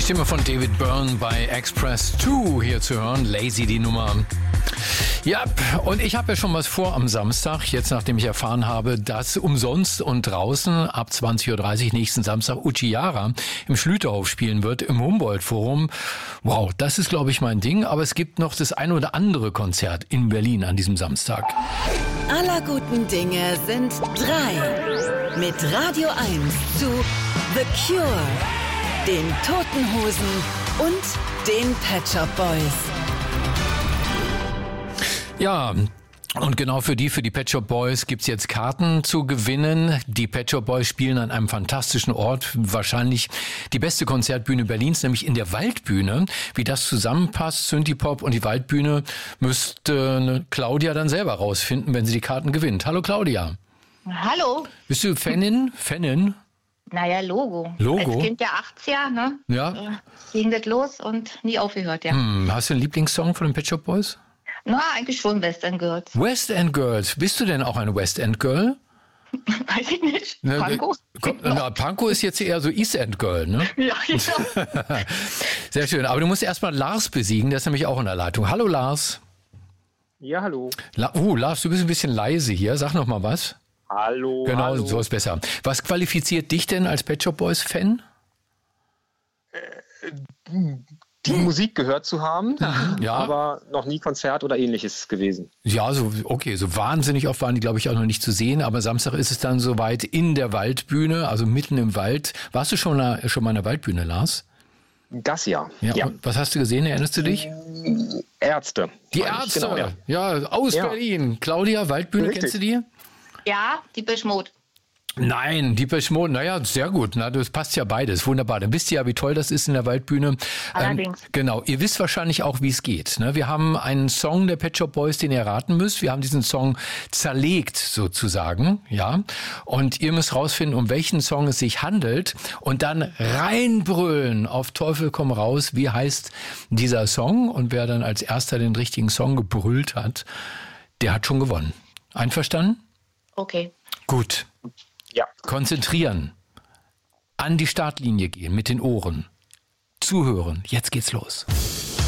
Stimme von David Byrne bei Express 2 hier zu hören. Lazy, die Nummer. Ja, und ich habe ja schon was vor am Samstag, jetzt nachdem ich erfahren habe, dass umsonst und draußen ab 20.30 Uhr nächsten Samstag Uchiara im Schlüterhof spielen wird, im Humboldt-Forum. Wow, das ist, glaube ich, mein Ding. Aber es gibt noch das ein oder andere Konzert in Berlin an diesem Samstag. Aller guten Dinge sind drei. Mit Radio 1 zu The Cure, den Toten Hosen und den Pet Shop Boys. Ja, und genau für die Pet Shop Boys gibt's jetzt Karten zu gewinnen. Die Pet Shop Boys spielen an einem fantastischen Ort, wahrscheinlich die beste Konzertbühne Berlins, nämlich in der Waldbühne. Wie das zusammenpasst, Synthie-Pop und die Waldbühne, müsste Claudia dann selber rausfinden, wenn sie die Karten gewinnt. Hallo Claudia. Hallo. Bist du Fanin? Naja, Logo. Logo? Als Kind der 80er, ne? Ja. Ging das los und nie aufgehört, ja. Hast du einen Lieblingssong von den Pet Shop Boys? Na, eigentlich schon Western Girls. West End Girls. Bist du denn auch eine West End Girl? Weiß ich nicht. Pankow? Pankow ist jetzt eher so East End Girl, ne? Ja, genau. Sehr schön. Aber du musst erstmal Lars besiegen, der ist nämlich auch in der Leitung. Hallo Lars. Ja, hallo. Lars, du bist ein bisschen leise hier. Sag noch mal was. Hallo. Genau, hallo. So ist besser. Was qualifiziert dich denn als Pet Shop Boys Fan? Die Musik gehört zu haben, Ja. aber noch nie Konzert oder ähnliches gewesen. Ja, so wahnsinnig oft waren die, glaube ich, auch noch nicht zu sehen. Aber Samstag ist es dann soweit in der Waldbühne, also mitten im Wald. Warst du schon mal in der Waldbühne, Lars? Das ja. Ja. Und was hast du gesehen? Erinnerst du dich? Ärzte. Die meine ich. Ärzte, Genau, ja, aus Berlin. Claudia, Waldbühne, Richtig. kennst du die? Ja, die Beschmut. Nein, Depeche Mode, naja, sehr gut. Na, das passt ja beides. Wunderbar. Dann wisst ihr ja, wie toll das ist in der Waldbühne. Allerdings. Genau. Ihr wisst wahrscheinlich auch, wie es geht. Ne? Wir haben einen Song der Pet Shop Boys, den ihr raten müsst. Wir haben diesen Song zerlegt, sozusagen. Ja. Und ihr müsst rausfinden, um welchen Song es sich handelt. Und dann reinbrüllen auf Teufel komm raus. Wie heißt dieser Song? Und wer dann als erster den richtigen Song gebrüllt hat, der hat schon gewonnen. Einverstanden? Okay. Gut. Ja. Konzentrieren. An die Startlinie gehen mit den Ohren. Zuhören. Jetzt geht's los.